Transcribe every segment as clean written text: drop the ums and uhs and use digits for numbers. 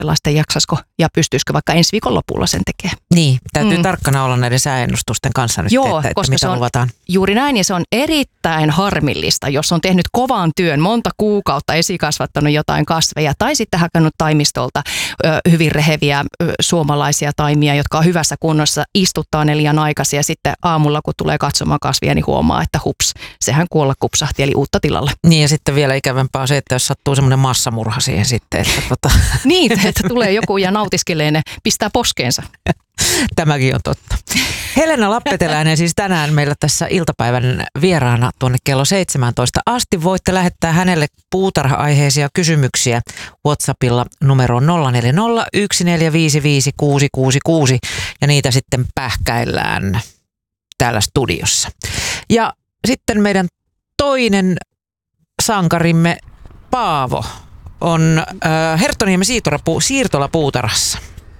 katsellaan sitten jaksaisiko ja pystyisikö vaikka ensi viikon lopulla sen tekemään. Niin, täytyy tarkkana olla näiden sääennustusten kanssa nyt, Joo, että koska mitä se on luvataan. Juuri näin, ja se on erittäin harmillista, jos on tehnyt kovan työn, monta kuukautta esikasvattanut jotain kasveja, tai sitten hakannut taimistolta hyvin reheviä suomalaisia taimia, jotka on hyvässä kunnossa, istuttaa ne liian aikaisin, ja sitten aamulla, kun tulee katsomaan kasvia, niin huomaa, että hups, sehän kuolla kupsahti, eli uutta tilalle. Niin, ja sitten vielä ikävämpää on se, että jos sattuu semmoinen massamurha siihen sitten, että Niin, että tulee joku ja nautiskelee ne, pistää poskeensa. Tämäkin on totta. Helena Lappeteläinen siis tänään meillä tässä iltapäivän vieraana tuonne kello 17 asti. Voitte lähettää hänelle puutarha-aiheisia kysymyksiä WhatsAppilla numeroon 040 1455 666 ja niitä sitten pähkäillään täällä studiossa. Ja sitten meidän toinen sankarimme Paavo on Herttoniemen siirtolapuutarhassa.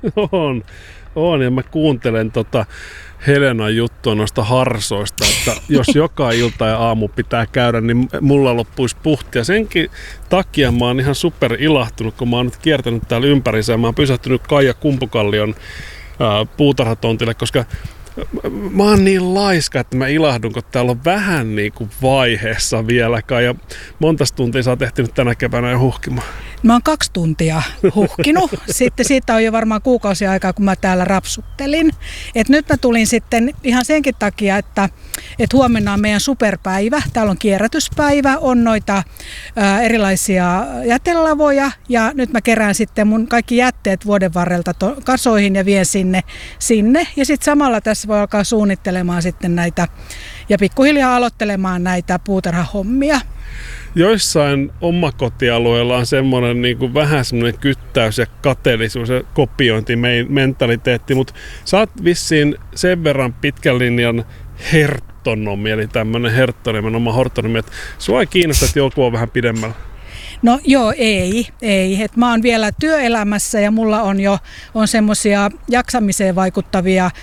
On, ja mä kuuntelen Helenan juttua noista harsoista, että jos joka ilta ja aamu pitää käydä, niin mulla loppuisi puhtia. Senkin takia mä oon ihan super ilahtunut, kun mä oon nyt kiertänyt täällä ympärissä ja mä oon pysähtynyt Kaija Kumpukallion puutarhatontille, koska mä oon niin laiska, että mä ilahdun, kun täällä on vähän niin kuin vaiheessa vieläkään. Ja monta tuntia sä oot ehtinyt tänä keväänä jo huhkimaan? Mä oon 2 tuntia huhkinut. Sitten siitä on jo varmaan kuukausia aikaa, kun mä täällä rapsuttelin. Et nyt mä tulin sitten ihan senkin takia, että huomenna on meidän superpäivä. Täällä on kierrätyspäivä, on noita erilaisia jätelavoja. Ja nyt mä kerään sitten mun kaikki jätteet vuoden varrelta kasoihin ja vien sinne. Ja sitten samalla tässä voi alkaa suunnittelemaan sitten näitä ja pikkuhiljaa aloittelemaan näitä puutarhahommia. Joissain omakotialueilla on semmoinen niin kuin vähän semmoinen kyttäys ja kateellisuus ja kopiointimentaliteetti, mutta sä oot vissiin sen verran pitkän linjan herttonomi, eli tämmöinen herttoniemen oma horttonomi, että sua ei kiinnosta, että joku on vähän pidemmällä. No joo, ei. Et mä oon vielä työelämässä ja mulla on semmoisia jaksamiseen vaikuttavia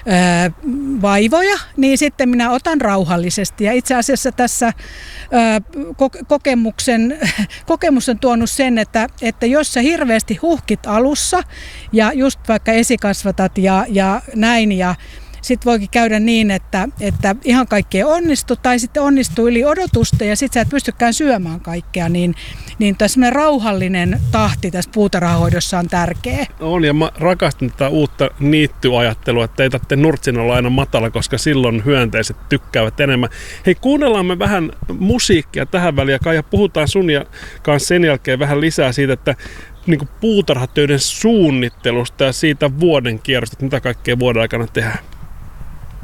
vaivoja, niin sitten minä otan rauhallisesti. Ja itse asiassa tässä kokemus on tuonut sen, että jos sä hirveästi huhkit alussa ja just vaikka esikasvatat ja näin ja sitten voikin käydä niin, että ihan kaikki ei onnistu tai sitten onnistuu yli odotusta ja sitten sä et pystykään syömään kaikkea, niin tämmöinen rauhallinen tahti tässä puutarhahoidossa on tärkeä. On, ja mä rakastan tätä uutta niittyajattelua, että ei tarvitse nurtsin olla aina matala, koska silloin hyönteiset tykkäävät enemmän. Hei, kuunnellaan me vähän musiikkia tähän väliin, ja puhutaan sun ja kanssa sen jälkeen vähän lisää siitä, että niin kuin puutarhatöiden suunnittelusta ja siitä vuoden kierrosta, että mitä kaikkea vuoden aikana tehdään.